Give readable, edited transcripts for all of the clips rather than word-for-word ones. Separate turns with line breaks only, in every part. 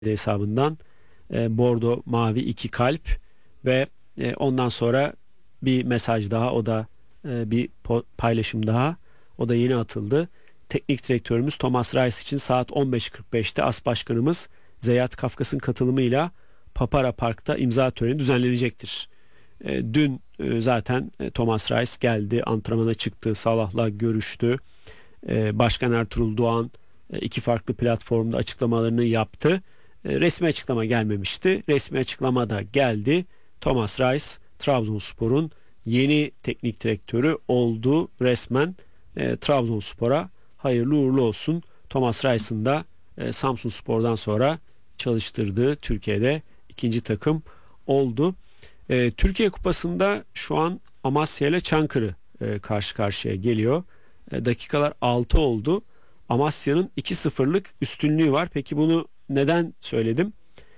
hesabından bordo mavi 2 kalp ve ondan sonra bir mesaj daha, o da bir paylaşım daha, o da yeni atıldı. Teknik direktörümüz Thomas Reis için saat 15.45'te As Başkanımız Zeyat Kafkas'ın katılımıyla Papara Park'ta imza töreni düzenlenecektir. Dün zaten Thomas Reis geldi, antrenmana çıktı, Salah'la görüştü. Başkan Ertuğrul Doğan iki farklı platformda açıklamalarını yaptı. Resmi açıklama gelmemişti. Resmi açıklama da geldi. Thomas Reis Trabzonspor'un yeni teknik direktörü oldu resmen. Trabzonspor'a hayırlı uğurlu olsun. Thomas Reis'in de Samsunspor'dan sonra çalıştırdığı Türkiye'de ikinci takım oldu. Türkiye Kupası'nda şu an Amasya ile Çankırı karşı karşıya geliyor. Dakikalar 6 oldu. Amasya'nın 2-0'lık üstünlüğü var. Peki bunu neden söyledim?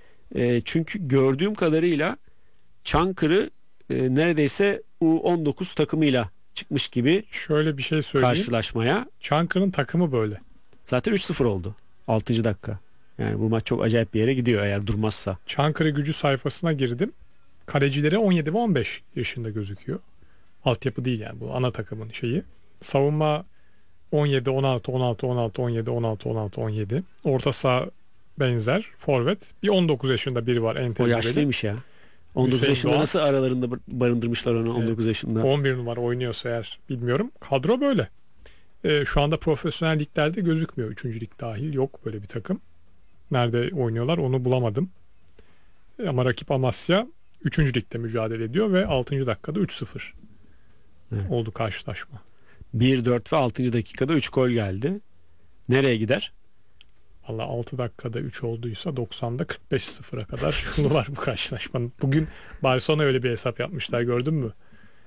Çünkü gördüğüm kadarıyla Çankırı neredeyse U19 takımıyla çıkmış gibi
şöyle bir şey söyleyeyim.
Karşılaşmaya.
Çankırı'nın takımı böyle.
Zaten 3-0 oldu. 6. dakika. Yani bu maç çok acayip bir yere gidiyor eğer durmazsa.
Çankırı Gücü sayfasına girdim. Kalecileri 17 ve 15 yaşında gözüküyor. Altyapı değil yani, bu ana takımın şeyi. Savunma 17, 16, 16, 16, 17, 16, 16, 17. Orta saha benzer. Forvet. Bir 19 yaşında biri var en
O
tecrübeli.
yaşlıymış ya. 19
Hüseyin
yaşında
Doğan.
nasıl aralarında barındırmışlar onu 19 yaşında.
11 numara oynuyorsa eğer bilmiyorum. Kadro böyle. Şu anda profesyonel liglerde gözükmüyor. 3. lig dahil yok böyle bir takım. Nerede oynuyorlar onu bulamadım. Ama rakip Amasya 3. ligde mücadele ediyor ve 6. dakikada 3-0 oldu karşılaşma.
1-4 ve 6. dakikada 3 gol geldi. Nereye gider?
Valla 6 dakikada 3 olduysa 90'da 45-0'a kadar yolu var bu karşılaşmanın. Bugün Barcelona öyle bir hesap yapmışlar, gördün mü?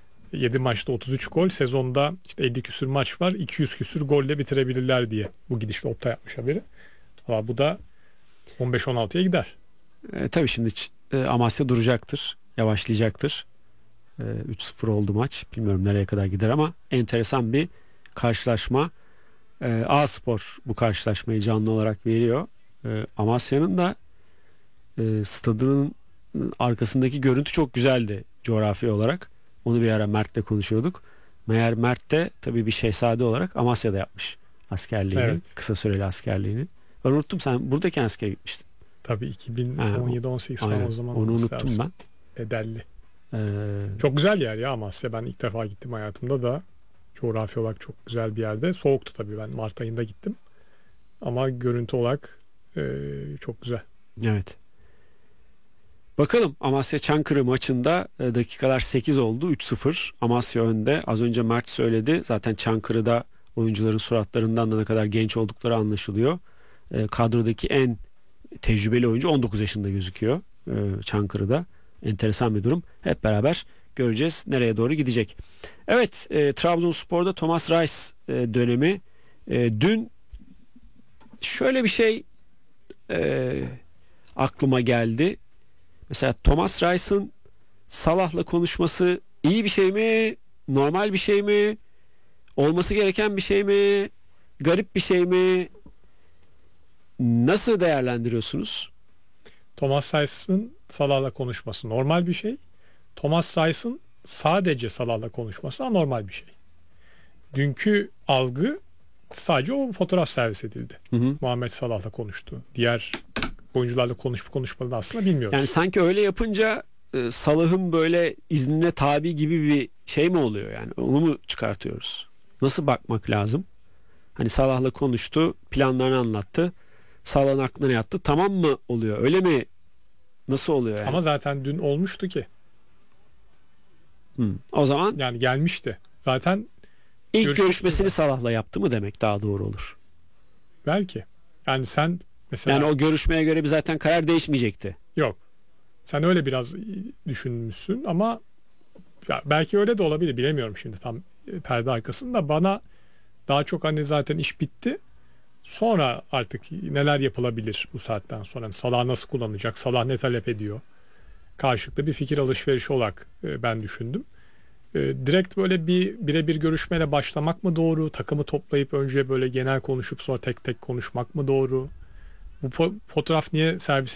7 maçta 33 gol, sezonda işte 50 küsür maç var, 200 küsür golle bitirebilirler diye bu gidişle Opta yapmış haberi. Ama bu da 15-16'ya gider.
Tabii şimdi Amasya duracaktır, yavaşlayacaktır. 3-0 oldu maç. Bilmiyorum nereye kadar gider ama enteresan bir karşılaşma. A-Spor bu karşılaşmayı canlı olarak veriyor. Amasya'nın da stadının arkasındaki görüntü çok güzeldi coğrafi olarak. Onu bir ara Mert'le konuşuyorduk. Meğer Mert de tabii bir şehzade olarak Amasya'da yapmış askerliğini.
Evet.
Kısa süreli askerliğini. Ben unuttum, sen buradayken askere gitmiştin.
Tabii 2017-18 falan o zaman.
Onu unuttum
lazım.
ben.
Bedelli. Çok güzel yer ya Amasya. Ben ilk defa gittim hayatımda da. Coğrafi olarak çok güzel bir yerde. Soğuktu tabii, ben Mart ayında gittim. Ama görüntü olarak çok güzel.
Evet. Bakalım Amasya Çankırı maçında dakikalar 8 oldu. 3-0. Amasya önde. Az önce Mert söyledi. Zaten Çankırı'da oyuncuların suratlarından da ne kadar genç oldukları anlaşılıyor. Kadrodaki en tecrübeli oyuncu 19 yaşında gözüküyor Çankırı'da. Enteresan bir durum. Hep beraber göreceğiz nereye doğru gidecek. Evet, Trabzonspor'da Thomas Reis dönemi. Dün şöyle bir şey aklıma geldi. Mesela Thomas Reis'in Salah'la konuşması iyi bir şey mi? Normal bir şey mi? Olması gereken bir şey mi? Garip bir şey mi? Nasıl değerlendiriyorsunuz?
Thomas Reis'in Salah'la konuşması normal bir şey. Thomas Reis'in sadece Salah'la konuşması anormal bir şey. Dünkü algı sadece o fotoğraf servis edildi.
Hı hı.
Muhammed Salah'la konuştu. Diğer oyuncularla konuşup konuşmadığını aslında bilmiyoruz.
Yani sanki öyle yapınca Salah'ın böyle iznine tabi gibi bir şey mi oluyor yani? Onu mu çıkartıyoruz? Nasıl bakmak lazım? Hani Salah'la konuştu, planlarını anlattı. Salah'ın aklına yattı. Tamam mı oluyor? Öyle mi? Nasıl oluyor yani?
Ama zaten dün olmuştu ki.
O zaman
Yani gelmişti. Zaten
ilk görüşmesini Salah'la yaptı mı demek daha doğru olur.
Belki. Yani sen mesela...
Yani o görüşmeye göre bir zaten karar değişmeyecekti.
Yok. Sen öyle biraz düşünmüşsün ama ya belki öyle de olabilir. Bilemiyorum şimdi tam perde arkasında. Bana daha çok hani zaten iş bitti. Sonra artık neler yapılabilir bu saatten sonra? Yani Salah nasıl kullanacak? Salah ne talep ediyor? Karşılıklı bir fikir alışverişi olarak ben düşündüm. Direkt böyle bir birebir görüşmeyle başlamak mı doğru? Takımı toplayıp önce böyle genel konuşup sonra tek tek konuşmak mı doğru? bu fotoğraf niye servis